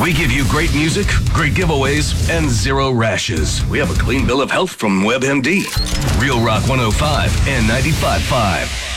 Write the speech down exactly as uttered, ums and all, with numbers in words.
We give you great music, great giveaways, and zero rashes. We have a clean bill of health from WebMD. Real Rock one oh five and ninety-five point five.